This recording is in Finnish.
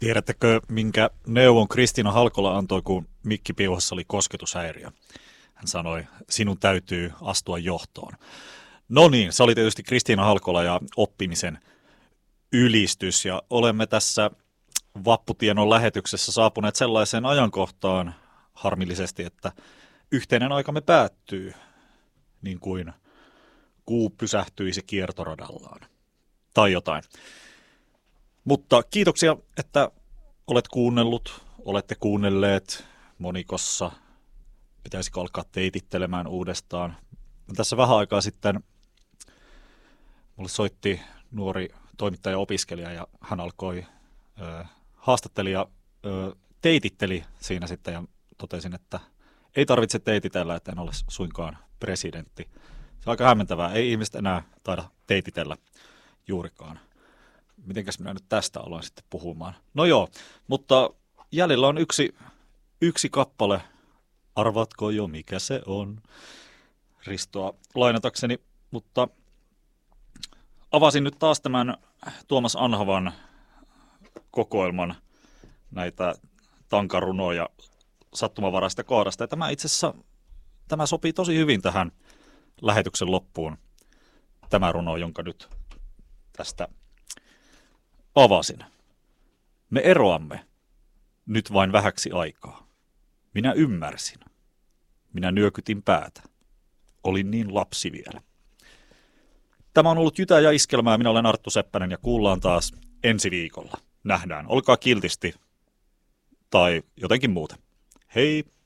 Tiedättekö, minkä neuvon Kristiina Halkola antoi, kun Mikki Piuhassa oli kosketushäiriö? Hän sanoi, sinun täytyy astua johtoon. No niin, se oli tietysti Kristiina Halkola ja oppimisen ylistys. Ja olemme tässä Vapputienon lähetyksessä saapuneet sellaiseen ajankohtaan harmillisesti, että yhteinen aikamme päättyy, niin kuin kuu pysähtyisi kiertoradallaan. Tai jotain. Mutta kiitoksia, että olette kuunnelleet Monikossa. Pitäisikö alkaa teitittelemään uudestaan? Tässä vähän aikaa sitten mulle soitti nuori toimittaja-opiskelija ja hän alkoi haastattelija teititteli siinä sitten ja totesin, että ei tarvitse teititellä, että en ole suinkaan presidentti. Se on aika hämmentävää. Ei ihmiset enää taida teititellä juurikaan. Mitenkäs minä nyt tästä aloin sitten puhumaan? No joo, mutta jäljellä on yksi kappale. Arvatko jo mikä se on? Ristoa lainatakseni, mutta avasin nyt taas tämän Tuomas Anhavan kokoelman näitä tankarunoja sattumanvaraista kohdasta. Ja tämä itse asiassa tämä sopii tosi hyvin tähän lähetyksen loppuun. Tämä runo, jonka nyt tästä avasin. Me eroamme nyt vain vähäksi aikaa. Minä ymmärsin. Minä nyökytin päätä. Olin niin lapsi vielä. Tämä on ollut Jytä ja Iskelmää. Minä olen Arttu Seppänen ja kuullaan taas ensi viikolla. Nähdään. Olkaa kiltisti tai jotenkin muuten. Hei!